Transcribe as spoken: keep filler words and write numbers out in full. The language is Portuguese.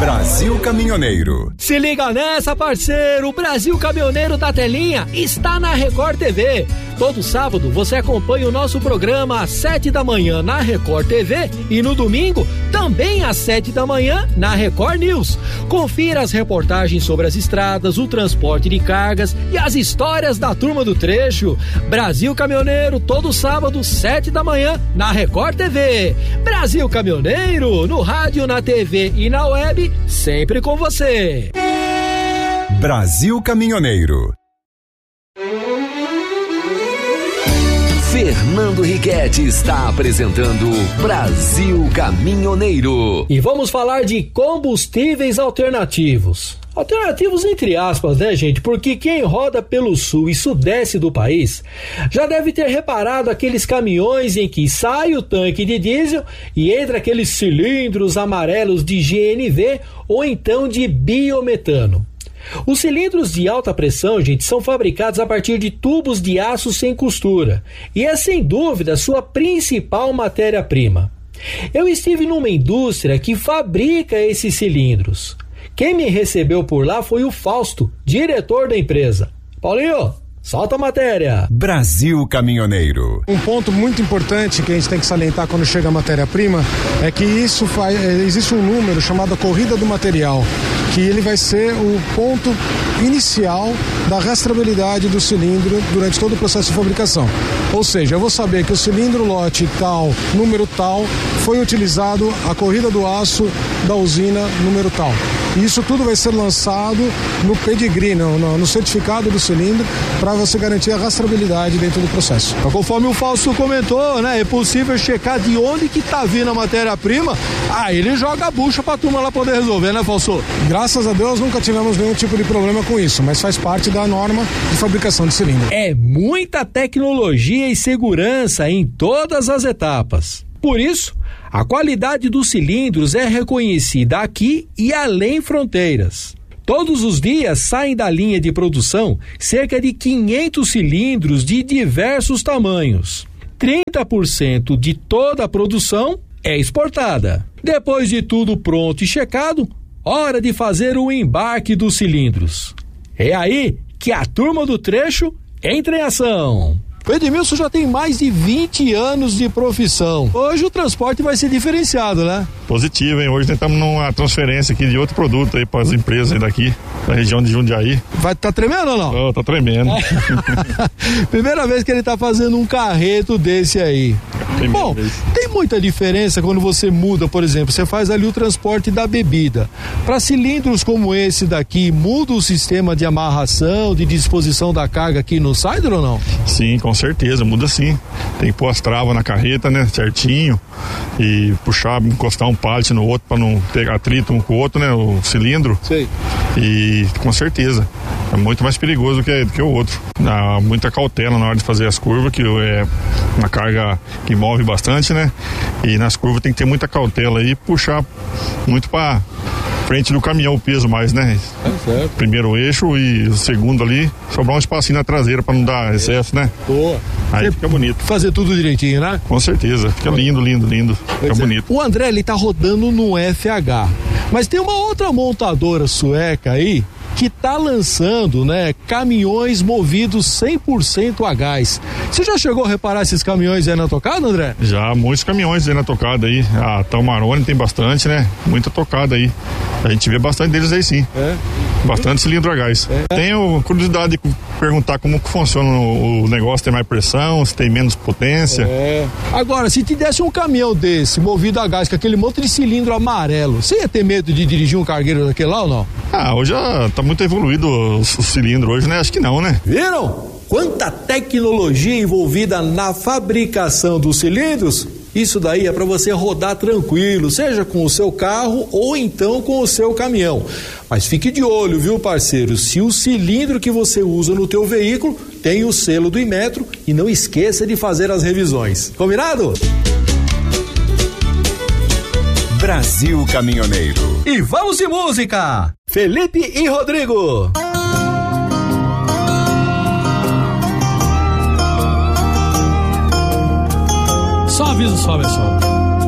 Brasil Caminhoneiro. Se liga nessa, parceiro, o Brasil Caminhoneiro da Telinha está na Record T V. Todo sábado você acompanha o nosso programa às sete da manhã na Record T V e no domingo também às sete da manhã na Record News. Confira as reportagens sobre as estradas, o transporte de cargas e as histórias da turma do trecho. Brasil Caminhoneiro, todo sábado, sete da manhã na Record T V. Brasil Caminhoneiro, no rádio, na T V e na web, sempre com você. Brasil Caminhoneiro. Fernando Riquetti está apresentando Brasil Caminhoneiro. E vamos falar de combustíveis alternativos. Alternativos entre aspas, né, gente? Porque quem roda pelo sul e sudeste do país já deve ter reparado aqueles caminhões em que sai o tanque de diesel e entra aqueles cilindros amarelos de G N V ou então de biometano. Os cilindros de alta pressão, gente, são fabricados a partir de tubos de aço sem costura e é sem dúvida sua principal matéria-prima. Eu estive numa indústria que fabrica esses cilindros. Quem me recebeu por lá foi o Fausto, diretor da empresa. Paulinho, solta a matéria. Brasil Caminhoneiro. Um ponto muito importante que a gente tem que salientar quando chega a matéria-prima é que isso faz, existe um número chamado corrida do material, que ele vai ser o ponto inicial da rastreabilidade do cilindro durante todo o processo de fabricação. Ou seja, eu vou saber que o cilindro lote tal, número tal, foi utilizado a corrida do aço da usina número tal. E isso tudo vai ser lançado no pedigree, no, no, no certificado do cilindro, para você garantir a rastreabilidade dentro do processo. Conforme o Fausto comentou, né, é possível checar de onde que tá vindo a matéria-prima, aí ele joga a bucha pra turma lá poder resolver, né, Fausto? Graças a Deus nunca tivemos nenhum tipo de problema com isso, mas faz parte da norma de fabricação de cilindro. É muita tecnologia e segurança em todas as etapas. Por isso, a qualidade dos cilindros é reconhecida aqui e além fronteiras. Todos os dias saem da linha de produção cerca de quinhentos cilindros de diversos tamanhos. trinta por cento de toda a produção é exportada. Depois de tudo pronto e checado, hora de fazer o embarque dos cilindros. É aí que a turma do trecho entra em ação. O Edmilson já tem mais de vinte anos de profissão. Hoje o transporte vai ser diferenciado, né? Positivo, hein? Hoje tentamos numa transferência aqui de outro produto aí para as empresas aí daqui, da região de Jundiaí. Vai tá tremendo ou não? Oh, tá tremendo. Primeira vez que ele tá fazendo um carreto desse aí. Primeira Bom, vez. Tem muita diferença quando você muda, por exemplo, você faz ali o transporte da bebida. Para cilindros como esse daqui, muda o sistema de amarração, de disposição da carga aqui no Sider ou não? Sim, com certeza, muda sim. Tem que pôr as travas na carreta, né, certinho, e puxar, encostar um pallet no outro para não ter atrito um com o outro, né, o cilindro. Sei. E com certeza é muito mais perigoso do que, do que o outro. Dá muita cautela na hora de fazer as curvas, que é uma carga que move bastante, né, e nas curvas tem que ter muita cautela e puxar muito para frente do caminhão o peso mais, né? É certo. Primeiro eixo e o segundo ali, sobrar um espacinho na traseira para não dar excesso, né? Boa. Aí Você fica bonito. Fazer tudo direitinho, né? Com certeza. Fica lindo, lindo, lindo. Fica bonito. O André, ele tá rodando no F H. Mas tem uma outra montadora sueca aí que tá lançando, né, caminhões movidos cem por cento a gás. Você já chegou a reparar esses caminhões aí na tocada, André? Já, muitos caminhões aí na tocada aí. A Talmarone tem bastante, né? Muita tocada aí. A gente vê bastante deles aí sim. É. Bastante cilindro a gás. É. Tenho curiosidade de perguntar como que funciona o negócio, tem mais pressão, se tem menos potência. É. Agora, se te desse um caminhão desse, movido a gás, com aquele monte de cilindro amarelo, você ia ter medo de dirigir um cargueiro daquele lá ou não? Ah, hoje já tá muito evoluído o, o cilindro hoje, né? Acho que não, né? Viram? Quanta tecnologia envolvida na fabricação dos cilindros? Isso daí é para você rodar tranquilo, seja com o seu carro ou então com o seu caminhão. Mas fique de olho, viu, parceiro? Se o cilindro que você usa no teu veículo tem o selo do Inmetro, e não esqueça de fazer as revisões. Combinado? Brasil Caminhoneiro. E vamos de música! Felipe e Rodrigo. Só aviso só, pessoal.